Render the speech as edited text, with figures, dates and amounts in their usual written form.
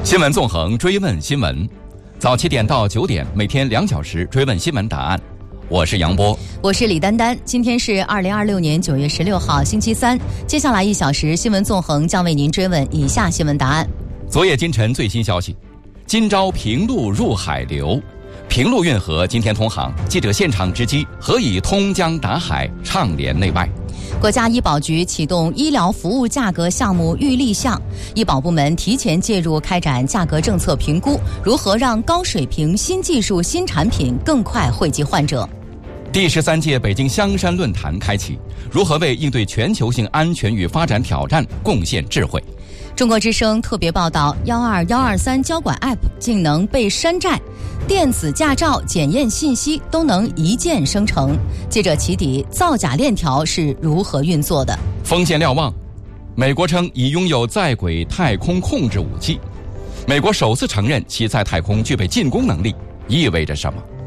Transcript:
新闻纵横，追问新闻。早7点到9点，每天2小时追问新闻答案。我是杨波， 我是李丹丹。今天是2026年9月16号，星期三。接下来1小时，新闻纵横将为您追问以下新闻答案。 昨夜今晨最新消息，今朝平陆入海流，平陆运河今天通航。记者现场直击，何以通江达海，畅联内外。 国家医保局启动医疗服务价格项目预立项，医保部门提前介入开展价格政策评估，如何让高水平新技术新产品更快惠及患者。 第13届北京香山论坛开启，如何为应对全球性安全与发展挑战贡献智慧。 中国之声特别报道，12123交管 App 竟能被山寨，电子驾照检验信息都能一键生成。记者起底，造假链条是如何运作的？ 锋线瞭望，美国称已拥有在轨太空控制武器。美国首次承认其在太空具备进攻能力，意味着什么？